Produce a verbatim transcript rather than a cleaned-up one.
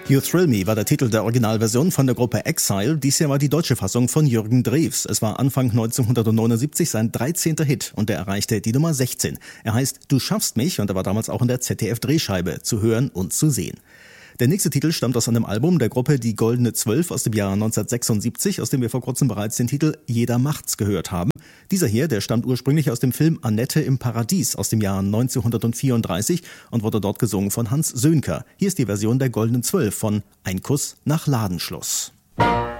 You Thrill Me war der Titel der Originalversion von der Gruppe Exile. Dies hier war die deutsche Fassung von Jürgen Drews. Es war Anfang neunzehnhundertneunundsiebzig sein dreizehnter Hit und er erreichte die Nummer sechzehn. Er heißt Du schaffst mich und er war damals auch in der Z D F-Drehscheibe zu hören und zu sehen. Der nächste Titel stammt aus einem Album der Gruppe Die Goldene Zwölf aus dem Jahr neunzehnhundertsechsundsiebzig, aus dem wir vor kurzem bereits den Titel Jeder macht's gehört haben. Dieser hier, der stammt ursprünglich aus dem Film Annette im Paradies aus dem Jahr neunzehnhundertvierunddreißig und wurde dort gesungen von Hans Sönker. Hier ist die Version der Goldenen Zwölf von Ein Kuss nach Ladenschluss.